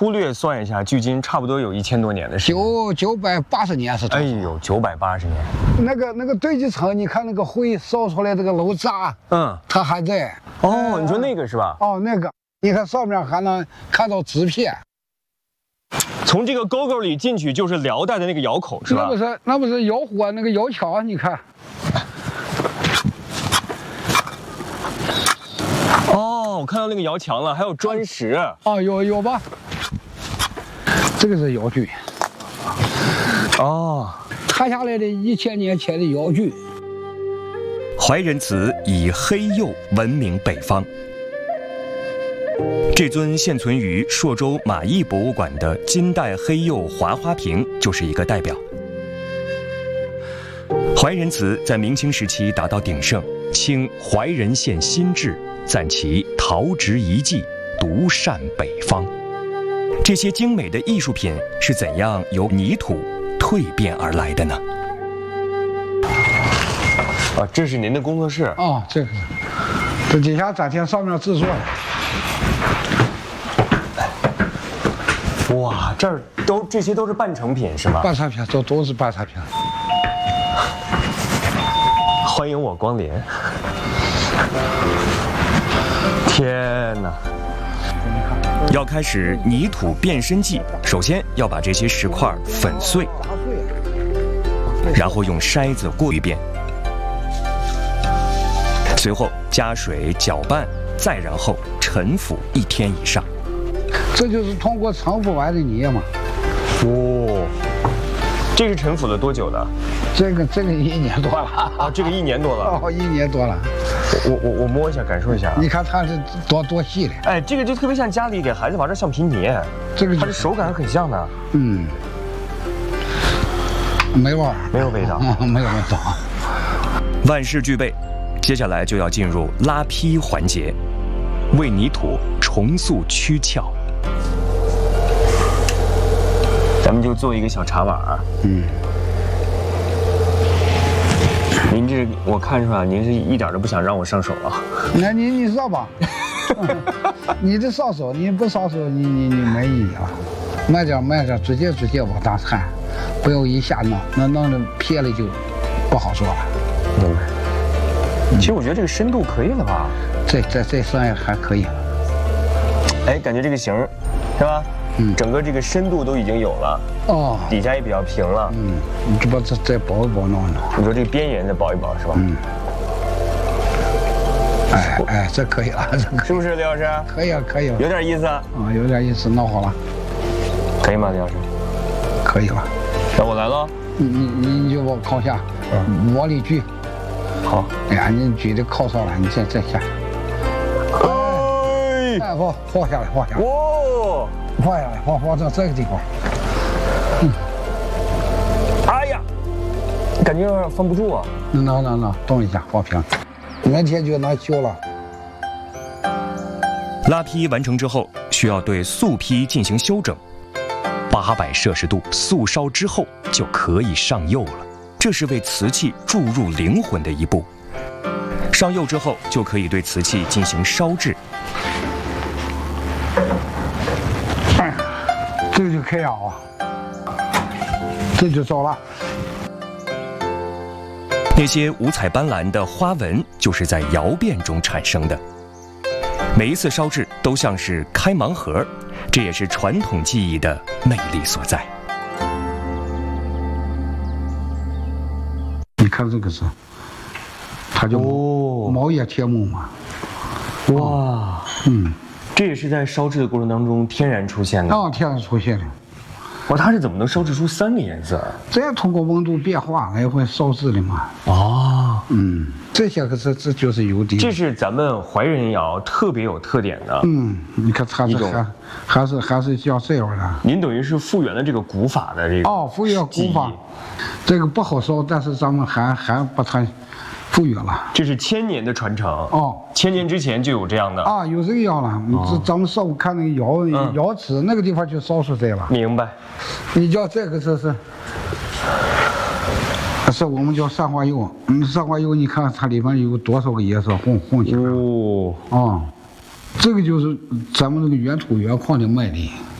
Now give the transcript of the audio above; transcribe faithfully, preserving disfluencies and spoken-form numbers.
粗略算一下，距今差不多有一千多年的时间。 九九百八十年是多少？ 哎呦，九百八十年。 那个那个堆积层，你看那个灰烧出来这个楼渣， 嗯， 它还在。 哦，你说那个是吧？ 哦，那个，你看上面还能看到纸片。 从这个沟沟里进去就是辽代的那个窑口，是吧？ 那不是，那不是窑火那个窑墙，你看。 哦，我看到那个窑墙了，还有砖石。 哦，有有吧？这个是窑具。 哦， 塌下来的一千年前的窑具。 怀仁祠以黑釉闻名北方。这尊现存于朔州马邑博物馆的金代黑釉华花瓶就是一个代表。怀仁祠在明清时期达到鼎盛，清怀仁县新制赞其陶植遗迹，独善北方。这些精美的艺术品是怎样由泥土蜕变而来的呢？ 啊，这是您的工作室啊？ 哦，这个是，这底下展厅，上面制作的。 哇，这儿都这些都是半成品是吗？ 半成品，都都是半成品。 欢迎我光临！天哪！ 要开始泥土变身记，首先要把这些石块粉碎，然后用筛子过一遍，随后加水搅拌，再然后陈腐一天以上。 这就是通过陈腐完的泥嘛。 哦，这是陈腐了多久的？ 这个这个一年多了。 啊，这个一年多了。 哦，一年多了。 我我我摸一下，感受一下。 你看它是多多细的。 哎，这个就特别像家里给孩子玩的橡皮泥， 这个它的手感很像的。 嗯，没味儿， 没有味道， 没有味道。 万事俱备，接下来就要进入拉坯环节，为泥土重塑躯壳。 咱们就做一个小茶碗。 嗯。 您这我看出来，您是一点都不想让我上手啊。 那你你上吧，你得上手，你不上手，你你你没意义了。慢点慢点，直接直接往大焊，不要一下弄，那弄得撇了就不好说了。 明白。嗯、其实我觉得这个深度可以了吧？ 这这这算还可以。 哎，感觉这个形儿，是吧？嗯，整个这个深度都已经有了。哦，底下也比较平了。 嗯，你这不再再包一包弄弄。 你说这个边缘再包一包是吧？嗯。 哎哎，这可以了，这可以是不是李老师？ 可以了，可以了。 有点意思啊。 啊，有点意思，弄好了。 可以吗，李老师？ 可以了。 那我来了。 你你你就往靠下，嗯，往里举。 好。 哎呀，你举的靠上了，你再再下。哎，哎，放放下来，放下来。 哦。 放下来，放放到这个地方。嗯。 哎呀，感觉有点放不住啊。 能能能能，动一下，放平。明天就能修了。 拉坯完成之后，需要对素坯进行修整。八百摄氏度素烧之后，就可以上釉了。这是为瓷器注入灵魂的一步。上釉之后，就可以对瓷器进行烧制。 这就开窑，这就糟了。 那些五彩斑斓的花纹，就是在窑变中产生的。每一次烧制都像是开盲盒，这也是传统技艺的魅力所在。 你看这个是，它叫毛叶铁木嘛。 哇， 嗯。 这也是在烧制的过程当中天然出现的。 哦，天然出现的。 哇，它是怎么能烧制出三个颜色？ 这也通过温度变化来回烧制的嘛。 哦， 嗯，这些可是这就是油底。 这是咱们怀仁窑特别有特点的。 嗯，你看它这还还是还是像这样的。 您等于是复原了这个古法的这个。 哦，复原古法，这个不好烧，但是咱们还还把它复原了。 这是千年的传承哦， 千年之前就有这样的啊，有这个样了。这咱们上午看那个窑窑址那个地方就烧出这了。 明白。 你叫这个这是，是我们叫三花釉。嗯，三花釉你看它里面有多少个颜色混混起来。 哦。 啊，这个就是咱们这个原土原矿的卖的。